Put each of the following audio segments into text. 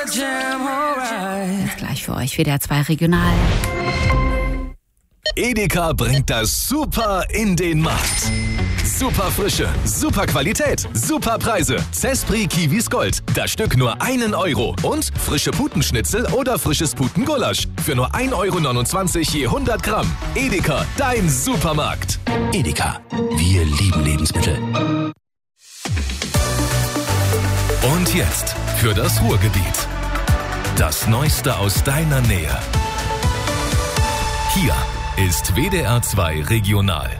Jetzt gleich für euch WDR 2 Regional. Edeka bringt das Super in den Markt. Super Frische, super Qualität, super Preise. Zespri Kiwis Gold, das Stück nur 1 Euro. Und frische Putenschnitzel oder frisches Putengulasch für nur 1,29 € je 100 Gramm. Edeka, dein Supermarkt. Edeka, wir lieben Lebensmittel. Und jetzt für das Ruhrgebiet. Das Neueste aus deiner Nähe. Hier ist WDR 2 Regional.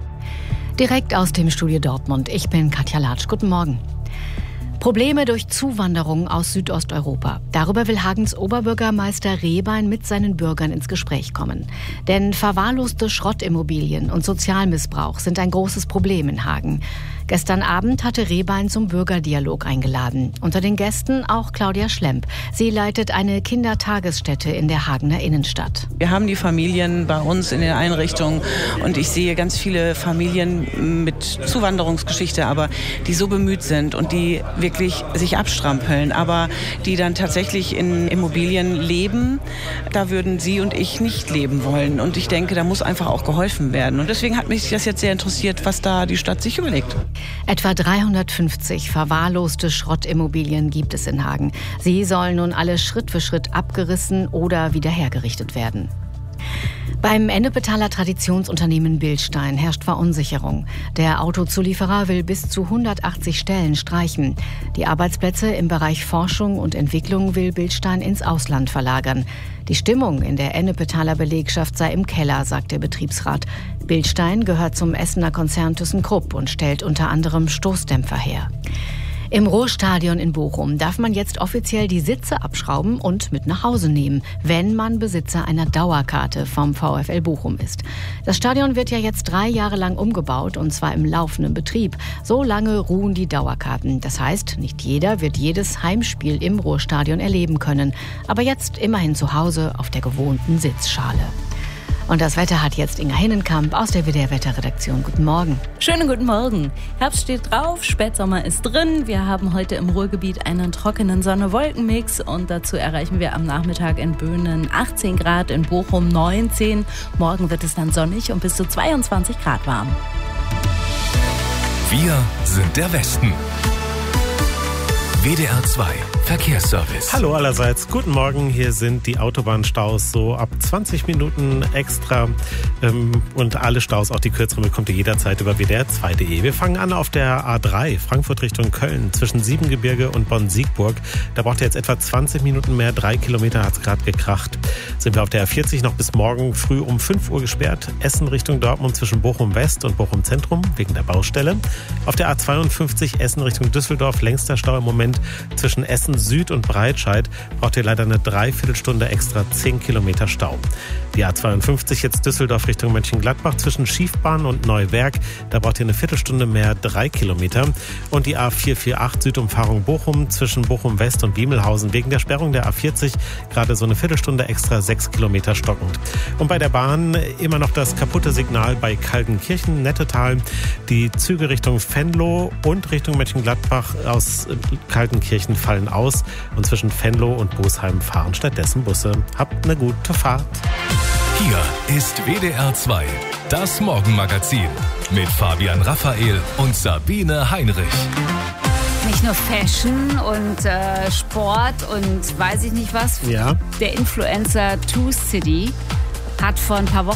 Direkt aus dem Studio Dortmund. Ich bin Katja Latsch. Guten Morgen. Probleme durch Zuwanderung aus Südosteuropa. Darüber will Hagens Oberbürgermeister Rehbein mit seinen Bürgern ins Gespräch kommen. Denn verwahrloste Schrottimmobilien und Sozialmissbrauch sind ein großes Problem in Hagen. Gestern Abend hatte Rehbein zum Bürgerdialog eingeladen. Unter den Gästen auch Claudia Schlemp. Sie leitet eine Kindertagesstätte in der Hagener Innenstadt. Wir haben die Familien bei uns in den Einrichtungen und ich sehe ganz viele Familien mit Zuwanderungsgeschichte, aber die so bemüht sind und die wirklich sich abstrampeln, aber die dann tatsächlich in Immobilien leben. Da würden Sie und ich nicht leben wollen. Und ich denke, da muss einfach auch geholfen werden. Und deswegen hat mich das jetzt sehr interessiert, was da die Stadt sich überlegt. Etwa 350 verwahrloste Schrottimmobilien gibt es in Hagen. Sie sollen nun alle Schritt für Schritt abgerissen oder wieder hergerichtet werden. Beim Ennepetaler Traditionsunternehmen Bilstein herrscht Verunsicherung. Der Autozulieferer will bis zu 180 Stellen streichen. Die Arbeitsplätze im Bereich Forschung und Entwicklung will Bilstein ins Ausland verlagern. Die Stimmung in der Ennepetaler Belegschaft sei im Keller, sagt der Betriebsrat. Bilstein gehört zum Essener Konzern ThyssenKrupp und stellt unter anderem Stoßdämpfer her. Im Ruhrstadion in Bochum darf man jetzt offiziell die Sitze abschrauben und mit nach Hause nehmen, wenn man Besitzer einer Dauerkarte vom VfL Bochum ist. Das Stadion wird ja jetzt 3 Jahre lang umgebaut und zwar im laufenden Betrieb. So lange ruhen die Dauerkarten. Das heißt, nicht jeder wird jedes Heimspiel im Ruhrstadion erleben können. Aber jetzt immerhin zu Hause auf der gewohnten Sitzschale. Und das Wetter hat jetzt Inga Hinnenkamp aus der WDR-Wetterredaktion. Guten Morgen. Schönen guten Morgen. Herbst steht drauf, Spätsommer ist drin. Wir haben heute im Ruhrgebiet einen trockenen Sonne-Wolken-Mix und dazu erreichen wir am Nachmittag in Böhnen 18 Grad, in Bochum 19. Morgen wird es dann sonnig und bis zu 22 Grad warm. Wir sind der Westen. WDR 2 Verkehrsservice. Hallo allerseits, guten Morgen. Hier sind die Autobahnstaus so ab 20 Minuten extra. Und alle Staus, auch die kürzeren, bekommt ihr jederzeit über wdr2.de. Wir fangen an auf der A3, Frankfurt Richtung Köln, zwischen Siebengebirge und Bonn-Siegburg. Da braucht ihr jetzt etwa 20 Minuten mehr, 3 Kilometer hat es gerade gekracht. Sind wir auf der A40 noch bis morgen früh um 5 Uhr gesperrt. Essen Richtung Dortmund zwischen Bochum West und Bochum Zentrum wegen der Baustelle. Auf der A52 Essen Richtung Düsseldorf, längster Stau im Moment zwischen Essen Süd und Breitscheid, braucht ihr leider eine Dreiviertelstunde extra, 10 Kilometer Stau. Die A52 jetzt Düsseldorf Richtung Mönchengladbach zwischen Schiefbahn und Neuwerk, da braucht ihr eine Viertelstunde mehr, 3 Kilometer. Und die A448 Südumfahrung Bochum zwischen Bochum West und Biemelhausen wegen der Sperrung der A40 gerade so eine Viertelstunde extra, 6 Kilometer stockend. Und bei der Bahn immer noch das kaputte Signal bei Kaltenkirchen, Nettetal. Die Züge Richtung Venlo und Richtung Mönchengladbach aus Kaltenkirchen fallen aus und zwischen Venlo und Bosheim fahren stattdessen Busse. Habt eine gute Fahrt. Hier ist WDR 2, das Morgenmagazin mit Fabian Raphael und Sabine Heinrich. Nicht nur Fashion und Sport und weiß ich nicht was. Ja. Der Influencer Two City hat vor ein paar Wochen